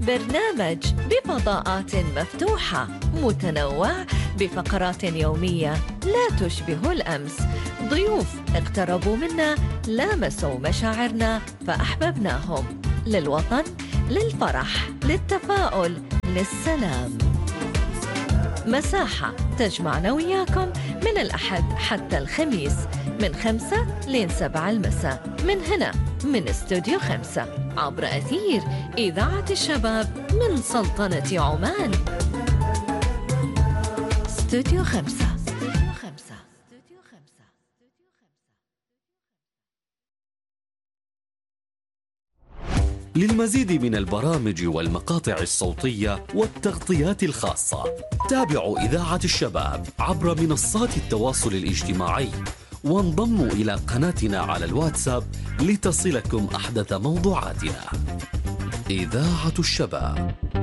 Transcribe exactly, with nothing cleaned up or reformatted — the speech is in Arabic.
برنامج بفضاءات مفتوحة متنوع بفقرات يومية لا تشبه الأمس. ضيوف اقتربوا منا، لامسوا مشاعرنا فأحببناهم. للوطن، للفرح، للتفاؤل، للسلام. مساحة تجمعنا وياكم من الأحد حتى الخميس من خمسة لين سبعة المساء من هنا من استوديو خمسة عبر أثير إذاعة الشباب من سلطنة عمان. استوديو خمسة. للمزيد من البرامج والمقاطع الصوتية والتغطيات الخاصة تابعوا إذاعة الشباب عبر منصات التواصل الاجتماعي وانضموا إلى قناتنا على الواتساب لتصلكم أحدث موضوعاتنا. إذاعة الشباب.